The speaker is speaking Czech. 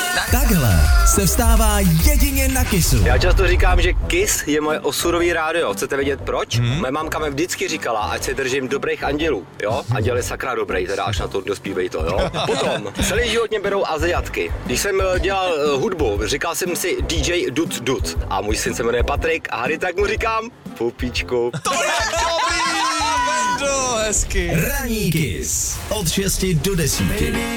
Takhle se vstává jedině na Kissu. Já často říkám, že Kiss je moje osudový rádio. Chcete vědět proč? Moje mámka mi vždycky říkala, ať se držím dobrých andělů, jo? Anděl je sakra dobrý, teda až na to dospívej to, jo? Potom, celý život mě berou Aziatky. Když jsem dělal hudbu, říkal jsem si DJ Dud Dud. A můj syn se jmenuje Patrik a Harry, tak mu říkám Pupíčku. To je dobrý! Vendo, hezky. Ranní Kiss od 6 do 10.